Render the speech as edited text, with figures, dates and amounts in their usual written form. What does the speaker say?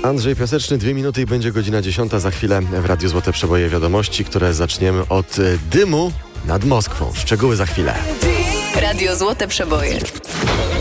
Andrzej Piaseczny, 2 minuty i będzie godzina 10. Za chwilę w Radiu Złote Przeboje wiadomości, które zaczniemy od dymu nad Moskwą. Szczegóły za chwilę. Radio Złote Przeboje.